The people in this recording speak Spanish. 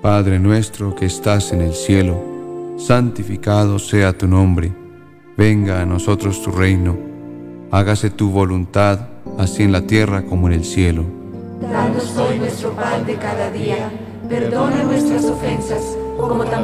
Padre nuestro que estás en el cielo, santificado sea tu nombre. Venga a nosotros tu reino. Hágase tu voluntad, así en la tierra como en el cielo. Danos hoy nuestro pan de cada día. Perdona nuestras ofensas, como también